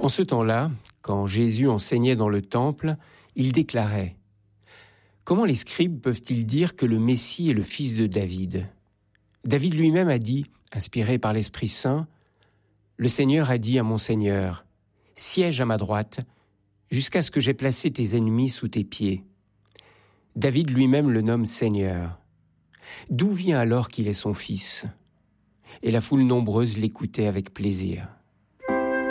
En ce temps-là, quand Jésus enseignait dans le temple, il déclarait « Comment les scribes peuvent-ils dire que le Messie est le fils de David ?» David lui-même a dit, inspiré par l'Esprit Saint, « Le Seigneur a dit à mon Seigneur, « Siège à ma droite, jusqu'à ce que j'aie placé tes ennemis sous tes pieds. » David lui-même le nomme Seigneur. D'où vient alors qu'il est son fils ? Et la foule nombreuse l'écoutait avec plaisir.